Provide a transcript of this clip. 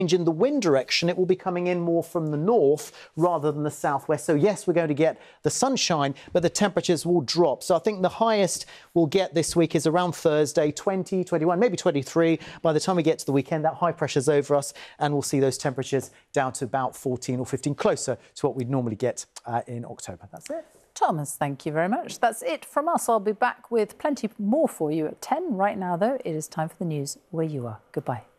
in the wind direction, it will be coming in more from the north rather than the southwest. So yes, we're going to get the sunshine, but the temperatures will drop. So I think the highest we'll get this week is around Thursday, 20, 21, maybe 23. By the time we get to the weekend, that high pressure's over us and we'll see those temperatures down to about 14 or 15, closer to what we'd normally get in October. That's it. Thomas, thank you very much. That's it from us. I'll be back with plenty more for you at 10. Right now, though, it is time for the news where you are. Goodbye.